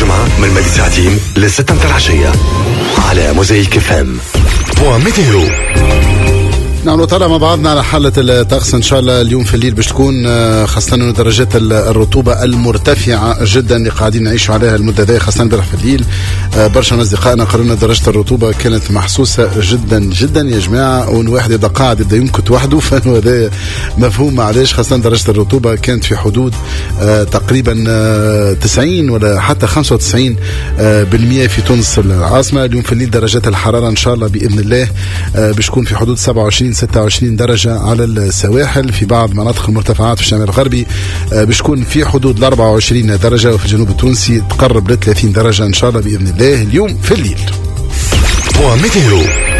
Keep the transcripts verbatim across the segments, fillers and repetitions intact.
للجمعة من الماضي ساعتين لستة متاع العشية على موزايك اف ام. وميتيرو نعم نطلع مع بعضنا على حالة الطقس إن شاء الله اليوم في الليل باش تكون خاصة إنه درجات الرطوبة المرتفعة جدا اللي قاعدين نعيشوا عليها المدة ذي، خاصة امبارح في الليل برشا من أصدقائنا قالوا لنا درجة الرطوبة كانت محسوسة جدا جدا يا جماعة، وإن واحد يبدا قاعد يبدا يمكت وحده، فإنه هذا مفهوم معلش. خاصة درجة الرطوبة كانت في حدود تقريبا تسعين ولا حتى خمسة وتسعين بالمئة في تونس العاصمة. اليوم في الليل درجات الحرارة إن شاء الله بإذن الله باش تكون في حدود سبعة وعشرين ستة وعشرين درجة على السواحل، في بعض مناطق المرتفعات في الشمال الغربي باش تكون في حدود أربعة وعشرين درجة، وفي الجنوب التونسي تقرب ل ثلاثين درجة إن شاء الله بإذن الله اليوم في الليل. وميتيرو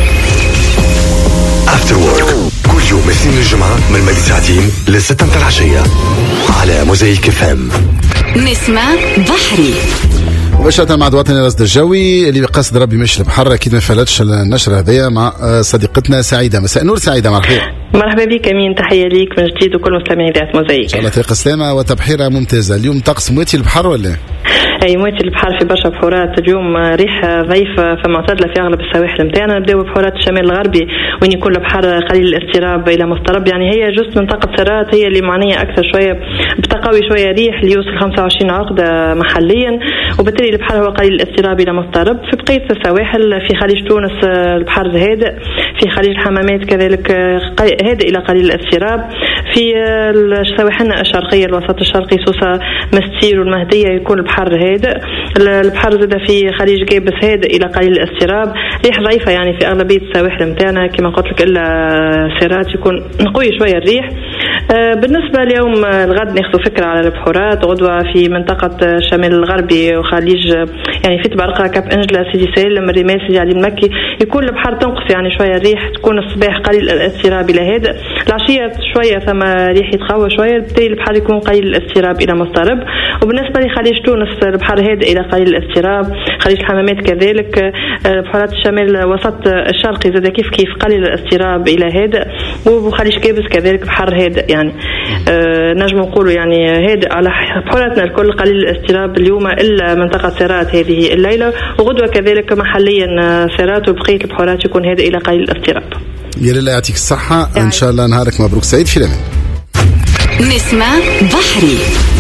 افتر وورك كل يوم اثنين الجمعة من الماضي ساعتين لستة متاع العشية على موزايك اف ام. نسمة بحري مباشرة مع دواتنا الرصد الجوي اللي بقصد ربي مش البحر. أكيد ما فلتش النشرة هذيا مع صديقتنا سعيدة. مساء نور سعيدة، مرحبا. مرحبا بك أمين، تحية ليك من جديد وكل مستمعي إذاعة موزايك. إن شاء الله طريق سلامة وتبحيرة ممتازة. اليوم طقس مواتي البحر ولا؟ أي مواتي البحر في برشا بحورات اليوم، ريح ضعيفة فمعتدلة في أغلب السواحل متاعنا. نبداو بحورات الشمال الغربي وين يكون البحر قليل الاضطراب إلى مضطرب، يعني هي جزء منطقة سرات هي اللي معنية أكثر شوية بتقوي شوية ريح اللي يوصل خمسة وعشرين عقدة محليا، وبالتالي البحر هو قليل الاضطراب إلى مضطرب. في بقية السواحل في خليج تونس البحر هادئ، في خليج الحمامات كذلك هادئ إلى قليل الاضطراب. في سواحلنا الشرقية الوسط الشرقي سوسة مستير والمهدية يكون البحر هادئ. البحر زاد في خليج جابس هادئ إلى قليل الاضطراب، ريح ضعيفة يعني في أغلبية السواحل متاعنا كما قلت لك، إلا سيرات يكون قوي شوية الريح. آه بالنسبة اليوم الغد ناخذ فكرة على البحورات. غدوة في منطقة الشمال الغربي وخليج يعني في تبرقة كاب انجلة سيدي سالم الرمال سيدي علي المكي يكون البحر تنقص يعني شوية الريح، تكون الصباح قليل الاضطراب إلى هادئ، العشية شوية ثم ريح يتقوى شوية، بالتالي البحر يكون قليل الاضطراب إلى مضطرب. وبالنسبة لخليج تونس البحر هادئ إلى قليل الاضطراب، خليج الحمامات كذلك، بحورات الشمال الوسط الشرقي زاد كيف كيف قليل الاضطراب إلى هادئ، وخليج كابس كذلك بحر هادئ يعني أه نجم نقولوا يعني هادئ على بحوراتنا الكل قليل الاضطراب اليوم، إلا منطقة سيرات هذه الليلة، وغدوة كذلك محليا سيرات، وبقية البحورات يكون هادئ إلى قليل الاضطراب. يا لله يعطيك الصحة يعني. إن شاء الله نهارك مبروك سعيد في الأمان. نسمة بحري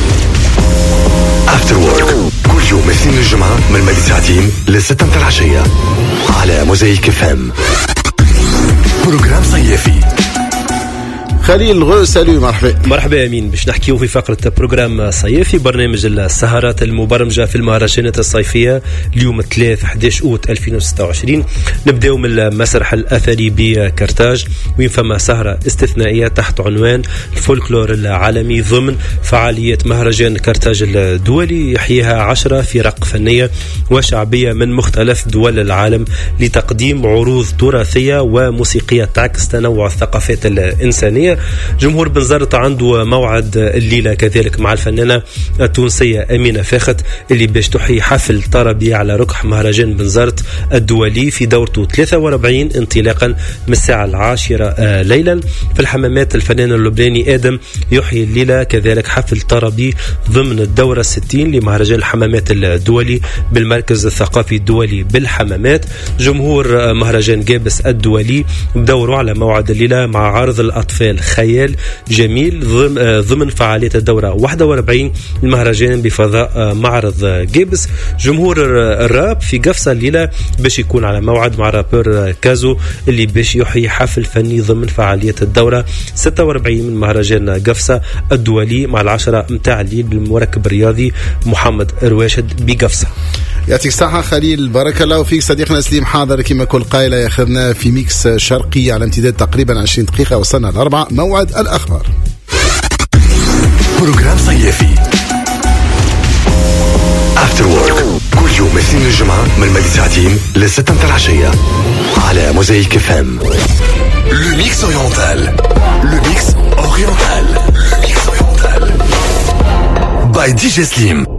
افتر وورك كل يوم اثنين الجمعة من الماضي ساعتين لستة متاع العشية على موزايك اف ام. بروجرام صيفي. خليل غو سالو، مرحبا. مرحبا امين، باش نحكيو في فقره بروجرام صيفي برنامج السهرات المبرمجه في المهرجانات الصيفيه اليوم الثلاث أحد عشر أوت ألفين وستة وعشرين. نبداو من المسرح الاثري بكرتاج وين فما سهره استثنائيه تحت عنوان الفولكلور العالمي ضمن فعاليات مهرجان كرتاج الدولي، يحييها عشرة فرق فنيه وشعبيه من مختلف دول العالم لتقديم عروض تراثيه وموسيقيه تعكس تنوع الثقافات الانسانيه. جمهور بنزرت عنده موعد الليلة كذلك مع الفنانة التونسية أمينة فاخت اللي باش تحيي حفل طربي على ركح مهرجان بنزرت الدولي في دورته ثلاثة وأربعين انطلاقا من الساعة العاشرة ليلا. في الحمامات الفنان اللبناني آدم يحيي الليلة كذلك حفل طربي ضمن الدورة الستين لمهرجان الحمامات الدولي بالمركز الثقافي الدولي بالحمامات. جمهور مهرجان جابس الدولي بدوروا على موعد الليلة مع عرض الأطفال خيال جميل ضمن فعالية الدورة واحد وأربعين المهرجان بفضاء معرض جيبس. جمهور الراب في قفصة الليلة باش يكون على موعد مع رابر كازو اللي باش يحيي حفل فني ضمن فعالية الدورة ستة وأربعين من مهرجان قفصة الدولي مع العشرة متاع الليل بالمركب الرياضي محمد رواشد بقفصة. يعطيك الصحة خليل، بارك الله فيك. صديقنا سليم حاضر كما كل قائلة ياخذنا في ميكس شرقي على امتداد تقريبا عشرين دقيقة، وصلنا الأربعة موعد الأخبار. بروجرام صيفي افتر وورك كل يوم اثنين الجمعة من الماضي ساعتين لستة متاع العشية على موزايك اف ام. لو ميكس اورينتال لو ميكس اورينتال لو ميكس اورينتال باي دي جي سليم.